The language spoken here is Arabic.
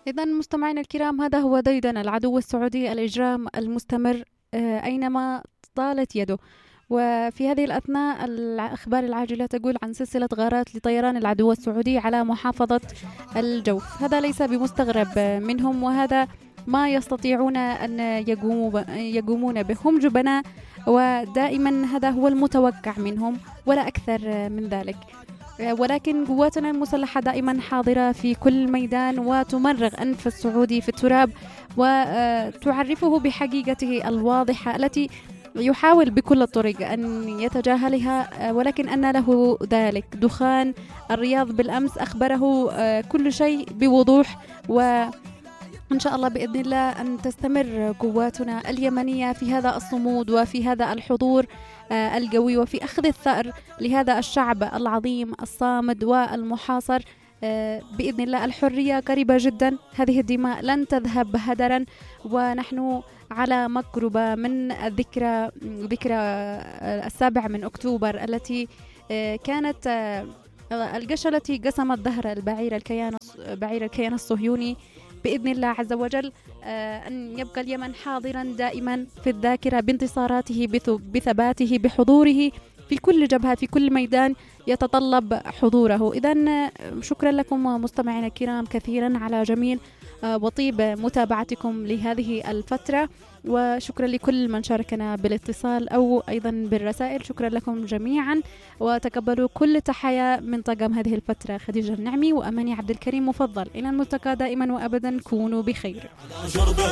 إذا مستمعينا الكرام، هذا هو ديدن العدو السعودي الإجرام المستمر أينما طالت يده. وفي هذه الأثناء الأخبار العاجلة تقول عن سلسلة غارات لطيران العدو السعودي على محافظة الجوف. هذا ليس بمستغرب منهم، وهذا ما يستطيعون أن يقومون به. هم جبناء، ودائما هذا هو المتوقع منهم ولا أكثر من ذلك. ولكن قواتنا المسلحة دائما حاضرة في كل ميدان، وتمرغ أنف السعودي في التراب وتعرفه بحقيقته الواضحة التي يحاول بكل الطرق أن يتجاهلها، ولكن أن له ذلك. دخان الرياض بالأمس أخبره كل شيء بوضوح، وإن شاء الله بإذن الله أن تستمر قواتنا اليمنية في هذا الصمود وفي هذا الحضور القوي، وفي أخذ الثأر لهذا الشعب العظيم الصامد والمحاصر. بإذن الله الحرية قريبة جدا، هذه الدماء لن تذهب هدرا، ونحن على مقربة من ذكرى 7 أكتوبر التي كانت القشة التي قسمت ظهر بعير الكيان الصهيوني. بإذن الله عز وجل أن يبقى اليمن حاضرا دائما في الذاكرة بانتصاراته، بثباته، بحضوره في كل جبهة، في كل ميدان يتطلب حضوره. إذن شكرا لكم مستمعينا الكرام كثيرا على جميل وطيب متابعتكم لهذه الفترة، وشكرا لكل من شاركنا بالاتصال أو أيضا بالرسائل. شكرا لكم جميعا، وتقبلوا كل تحية من طاقم هذه الفترة، خديجة النعمي وأماني عبد الكريم. مفضل إلى الملتقى دائما وأبدا، كونوا بخير.